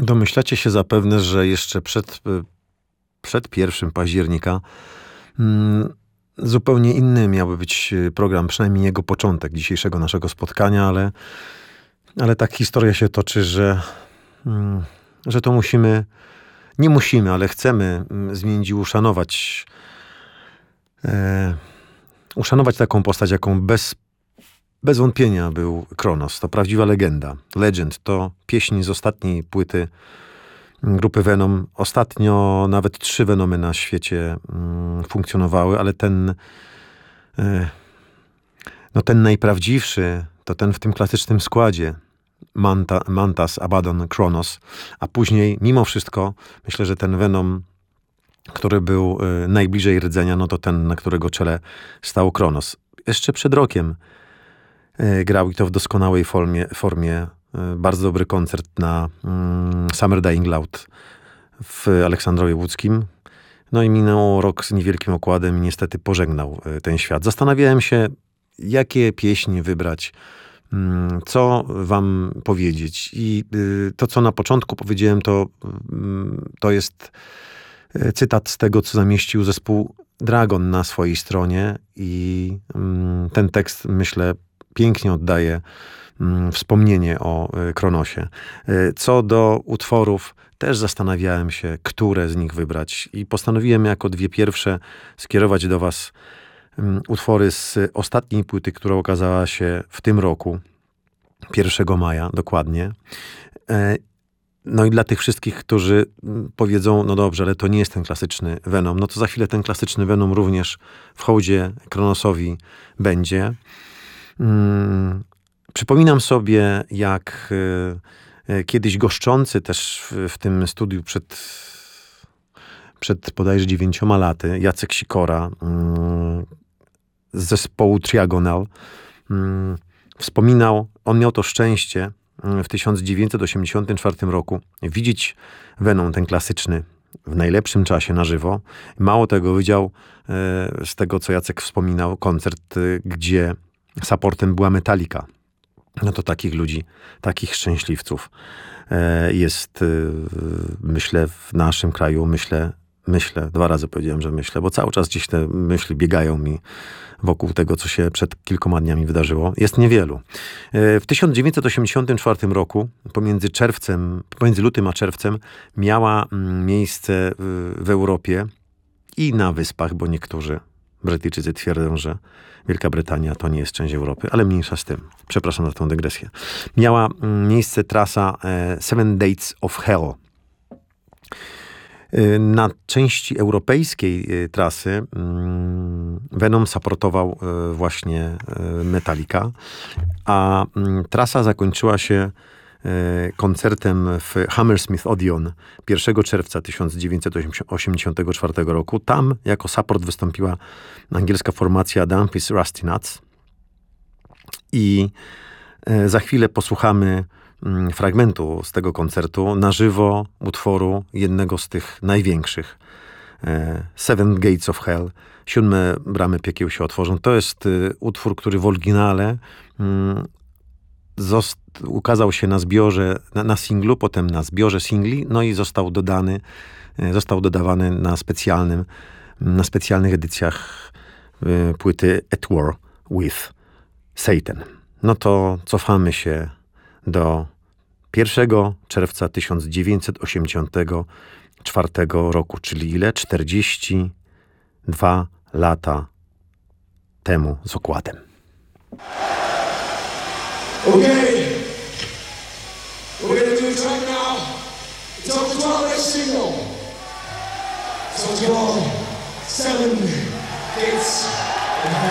Domyślacie się zapewne, że jeszcze przed 1 października zupełnie inny miałby być program, przynajmniej jego początek dzisiejszego naszego spotkania, ale tak historia się toczy, że to nie musimy, ale chcemy zmienić i uszanować taką postać, jaką bez wątpienia był Kronos. To prawdziwa legenda. Legend to pieśń z ostatniej płyty grupy Venom. Ostatnio nawet 3 Venomy na świecie funkcjonowały, ale ten najprawdziwszy to ten w tym klasycznym składzie. Mantas, Abaddon, Kronos. A później, mimo wszystko, myślę, że ten Venom, który był najbliżej rdzenia, no to ten, na którego czele stał Kronos. Jeszcze przed rokiem grał i to w doskonałej formie. Bardzo dobry koncert na Summer Dying Loud w Aleksandrowie Łódzkim. No i minął rok z niewielkim okładem i niestety pożegnał ten świat. Zastanawiałem się, jakie pieśni wybrać, co wam powiedzieć. I to, co na początku powiedziałem, to jest cytat z tego, co zamieścił zespół Dragon na swojej stronie i ten tekst, myślę, pięknie oddaje wspomnienie o Kronosie. Co do utworów, też zastanawiałem się, które z nich wybrać i postanowiłem jako 2 pierwsze skierować do was utwory z ostatniej płyty, która okazała się w tym roku, 1 maja dokładnie. No i dla tych wszystkich, którzy powiedzą, no dobrze, ale to nie jest ten klasyczny Venom, no to za chwilę ten klasyczny Venom również w hołdzie Kronosowi będzie. Przypominam sobie, jak kiedyś goszczący też w tym studiu przed bodajże 9 laty, Jacek Sikora z zespołu Triagonal wspominał, on miał to szczęście w 1984 roku widzieć Venom, ten klasyczny, w najlepszym czasie na żywo. Mało tego, widział z tego, co Jacek wspominał, koncert, gdzie supportem była Metallica. No to takich ludzi, takich szczęśliwców jest, myślę, w naszym kraju. Myślę, 2 razy powiedziałem, że myślę, bo cały czas gdzieś te myśli biegają mi wokół tego, co się przed kilkoma dniami wydarzyło. Jest niewielu. W 1984 roku, pomiędzy lutym a czerwcem, miała miejsce w Europie i na Wyspach, bo niektórzy Brytyjczycy twierdzą, że Wielka Brytania to nie jest część Europy, ale mniejsza z tym. Przepraszam za tę dygresję. Miała miejsce trasa 7 Days of Hell. Na części europejskiej trasy Venom supportował właśnie Metallica, a trasa zakończyła się koncertem w Hammersmith Odeon 1 czerwca 1984 roku. Tam jako support wystąpiła angielska formacja Dumpy's Rusty Nuts. I za chwilę posłuchamy fragmentu z tego koncertu na żywo utworu jednego z tych największych. 7 Gates of Hell. 7 bramy piekieł się otworzą. To jest utwór, który w oryginale ukazał się na zbiorze, na singlu, potem na zbiorze singli, no i został dodawany na specjalnych edycjach płyty At War with Satan. No to cofamy się do 1 czerwca 1984 roku, czyli ile? 42 lata temu z okładem. Okay, we're gonna do it right now. It's on the 12 single. It's called 7 Gates of Hell.